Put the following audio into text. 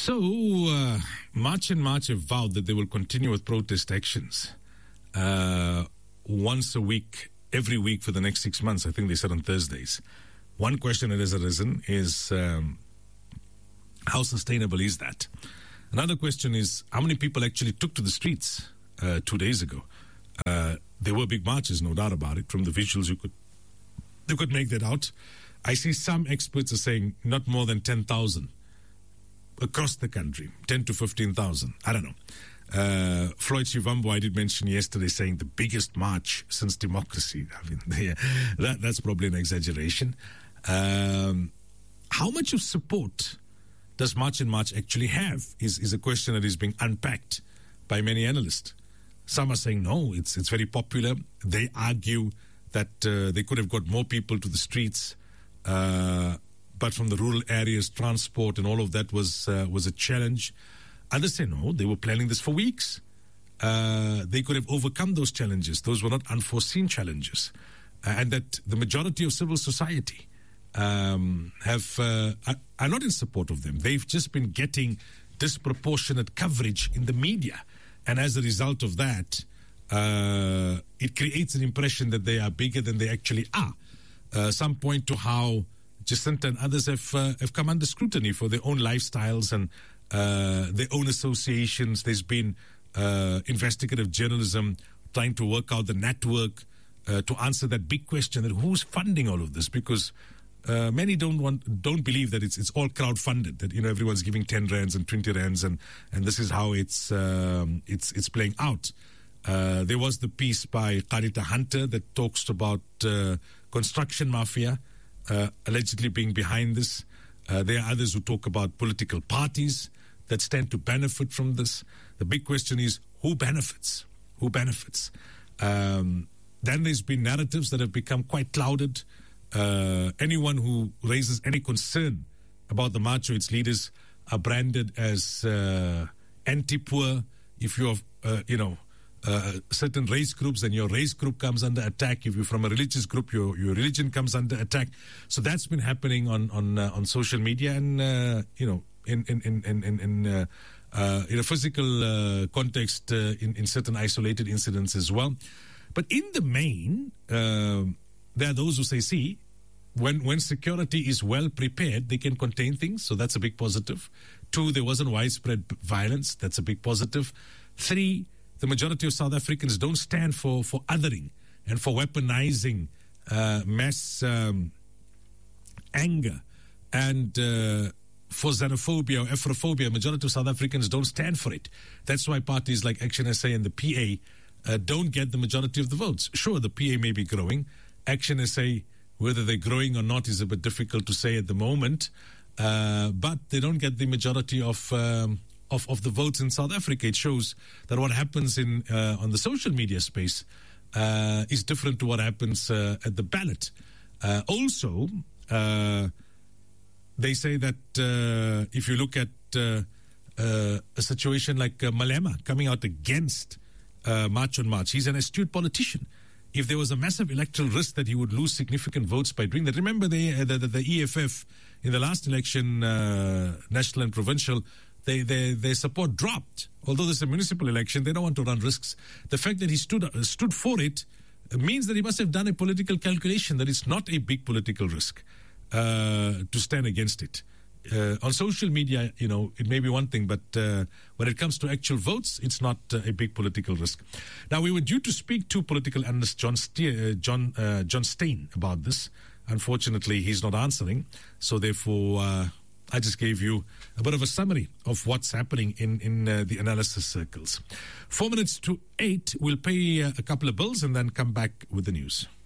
So, March and March have vowed that they will continue with protest actions once a week, every week for the next 6 months. I think they said on Thursdays. One question that has arisen is how sustainable is that? Another question is how many people actually took to the streets 2 days ago? There were big marches, no doubt about it. From the visuals, you could make that out. I see some experts are saying not more than 10,000 across the country, 10 to 15,000. I don't know. Floyd Shivambu, I did mention yesterday, saying the biggest march since democracy. I mean, that's probably an exaggeration. How much of support does March and March actually have is a question that is being unpacked by many analysts. Some are saying, no, it's very popular. They argue that they could have got more people to the streets, but from the rural areas, transport and all of that was a challenge. Others say, no, they were planning this for weeks. They could have overcome those challenges. Those were not unforeseen challenges. And that the majority of civil society are not in support of them. They've just been getting disproportionate coverage in the media. And as a result of that, it creates an impression that they are bigger than they actually are. Some point to how Jacinta and others have come under scrutiny for their own lifestyles and their own associations. There's been investigative journalism trying to work out the network to answer that big question that who's funding all of this, because many don't believe that it's all crowd-funded, that everyone's giving 10 rands and 20 rands and this is how it's playing out. There was the piece by Carita Hunter that talks about construction mafia allegedly being behind this. There are others who talk about political parties that stand to benefit from this. The big question is who benefits? Who benefits? Then there's been narratives that have become quite clouded. Anyone who raises any concern about the march or its leaders are branded as anti-poor. If you're, certain race groups, then your race group comes under attack. If you're from a religious group, your religion comes under attack. So that's been happening on social media and in a physical context in certain isolated incidents as well. But in the main, there are those who say, see, when security is well prepared, they can contain things. So that's a big positive. 2, there wasn't widespread violence. That's a big positive. 3, the majority of South Africans don't stand for othering and for weaponizing mass anger and for xenophobia or Afrophobia. Majority of South Africans don't stand for it. That's why parties like Action SA and the PA don't get the majority of the votes. Sure, the PA may be growing. Action SA, whether they're growing or not is a bit difficult to say at the moment, but they don't get the majority of the votes in South Africa. It shows that what happens on the social media space is different to what happens at the ballot. Also, they say that if you look at a situation like Malema coming out against March on March, he's an astute politician. If there was a massive electoral risk that he would lose significant votes by doing that, remember the EFF in the last election, national and provincial, their support dropped. Although there's a municipal election, they don't want to run risks. The fact that he stood for it means that he must have done a political calculation that it's not a big political risk to stand against it. On social media, it may be one thing, but when it comes to actual votes, it's not a big political risk. Now, we were due to speak to political analyst John Steyn about this. Unfortunately, he's not answering. So therefore, I just gave you a bit of a summary of what's happening in the analysis circles. 4 minutes to 8, we'll pay a couple of bills and then come back with the news.